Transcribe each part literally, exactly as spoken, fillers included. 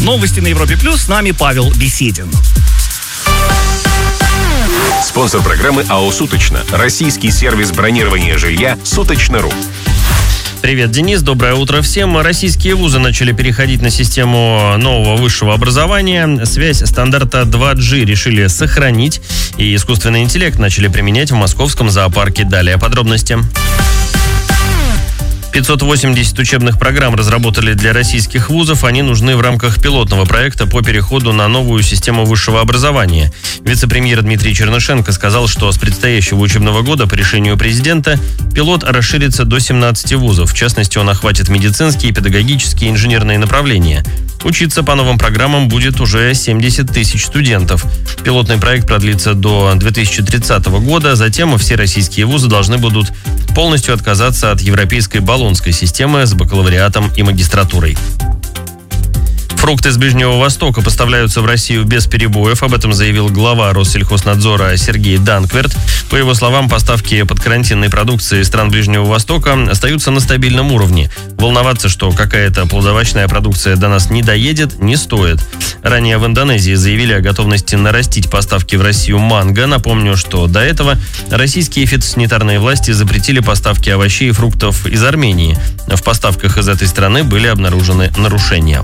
Новости на Европе Плюс. С нами Павел Беседин. Спонсор программы АО «Суточно». Российский сервис бронирования жилья «Суточно.ру». Привет, Денис. Доброе утро всем. Российские вузы начали переходить на систему нового высшего образования. Связь стандарта два джи решили сохранить, и искусственный интеллект начали применять в московском зоопарке. Далее подробности. пятьсот восемьдесят учебных программ разработали для российских вузов. Они нужны в рамках пилотного проекта по переходу на новую систему высшего образования. Вице-премьер Дмитрий Чернышенко сказал, что с предстоящего учебного года по решению президента пилот расширится до семнадцати вузов. В частности, он охватит медицинские, педагогические и инженерные направления. Учиться по новым программам будет уже семьдесят тысяч студентов. Пилотный проект продлится до две тысячи тридцатого года. Затем все российские вузы должны будут полностью отказаться от европейской болонской системы с бакалавриатом и магистратурой. Фрукты с Ближнего Востока поставляются в Россию без перебоев. Об этом заявил глава Россельхознадзора Сергей Данкверт. По его словам, поставки подкарантинной продукции стран Ближнего Востока остаются на стабильном уровне. Волноваться, что какая-то плодовочная продукция до нас не доедет, не стоит. Ранее в Индонезии заявили о готовности нарастить поставки в Россию манго. Напомню, что до этого российские фитосанитарные власти запретили поставки овощей и фруктов из Армении. В поставках из этой страны были обнаружены нарушения.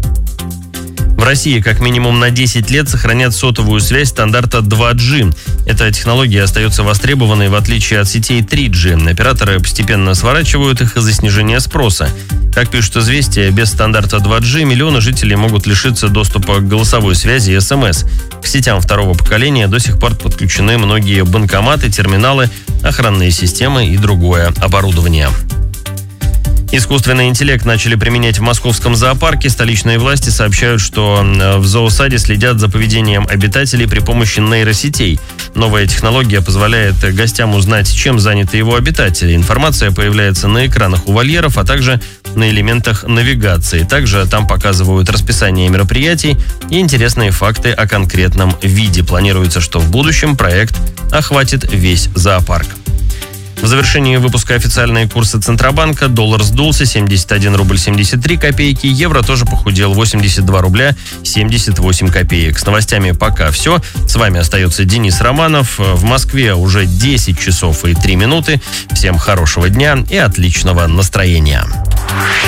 В России как минимум на десять лет сохранят сотовую связь стандарта два джи. Эта технология остается востребованной в отличие от сетей три джи. Операторы постепенно сворачивают их из-за снижения спроса. Как пишут «Известия», без стандарта два джи миллионы жителей могут лишиться доступа к голосовой связи и СМС. К сетям второго поколения до сих пор подключены многие банкоматы, терминалы, охранные системы и другое оборудование. Искусственный интеллект начали применять в московском зоопарке. Столичные власти сообщают, что в зоосаде следят за поведением обитателей при помощи нейросетей. Новая технология позволяет гостям узнать, чем заняты его обитатели. Информация появляется на экранах у вольеров, а также на элементах навигации. Также там показывают расписание мероприятий и интересные факты о конкретном виде. Планируется, что в будущем проект охватит весь зоопарк. В завершении выпуска официальные курсы Центробанка. Доллар сдулся, семьдесят один рубль семьдесят три копейки. Евро тоже похудел, восемьдесят два рубля семьдесят восемь копеек. С новостями пока все. С вами остается Денис Романов. В Москве уже десять часов и три минуты. Всем хорошего дня и отличного настроения.